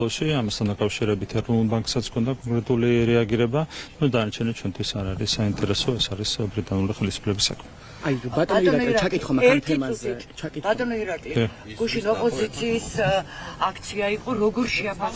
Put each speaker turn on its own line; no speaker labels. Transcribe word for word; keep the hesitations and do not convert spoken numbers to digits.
ამასთან დაკავშირებით ეროვნულ ბანკსაც ჰქონდა კონკრეტული რეაგირება, ნუ დანარჩენი ჩვენთვის არ არის საინტერესო, ეს არის ბრიტანული ხელისუფლების საქმე.
აი ბატონო ირაკლი ჩაკითხო მაგ თემაზე,
ჩაკითხო. ბატონო ირაკლი, გუშინ ოპოზიციის აქცია იყო, როგორ შეაფასებთ